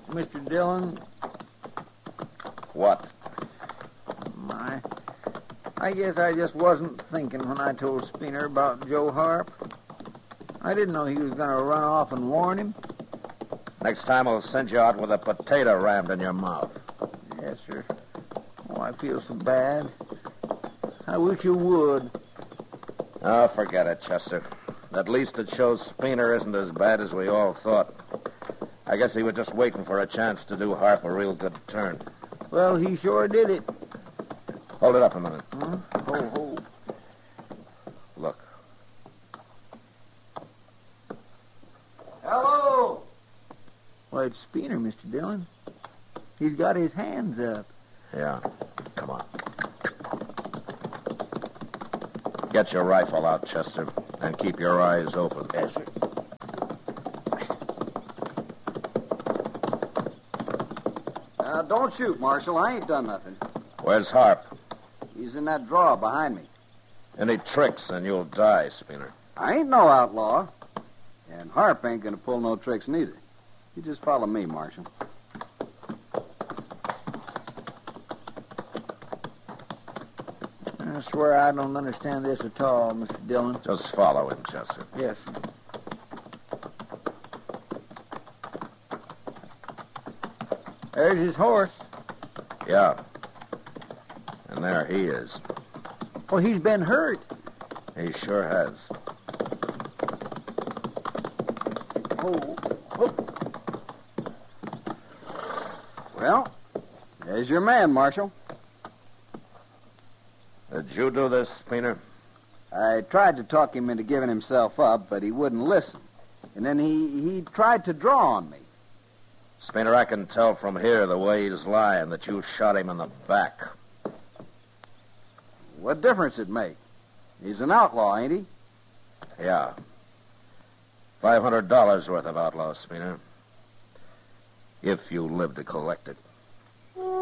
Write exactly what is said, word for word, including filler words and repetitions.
Mister Dillon. What? My, I guess I just wasn't thinking when I told Spooner about Joe Harp. I didn't know he was going to run off and warn him. Next time I'll send you out with a potato rammed in your mouth. Yes, sir. Oh, I feel so bad. I wish you would. Oh, forget it, Chester. At least it shows Spooner isn't as bad as we all thought. I guess he was just waiting for a chance to do Harp a real good turn. Well, he sure did it. Hold it up a minute. Huh? Ho, ho. Look. Hello! Why, it's Spooner, Mister Dillon. He's got his hands up. Yeah. Come on. Get your rifle out, Chester, and keep your eyes open. Yes, sir. Uh, don't shoot, Marshal. I ain't done nothing. Where's Harp? He's in that drawer behind me. Any tricks, and you'll die, Spooner. I ain't no outlaw. And Harp ain't gonna pull no tricks neither. You just follow me, Marshal. I swear I don't understand this at all, Mister Dillon. Just follow him, Chester. Yes, sir. There's his horse. Yeah. And there he is. Well, he's been hurt. He sure has. Oh, oh. Well, there's your man, Marshal. Did you do this, Spooner? I tried to talk him into giving himself up, but he wouldn't listen. And then he, he tried to draw on me. Spooner, I can tell from here the way he's lying that you shot him in the back. What difference it make? He's an outlaw, ain't he? Yeah. Five hundred dollars worth of outlaw, Spooner. If you live to collect it.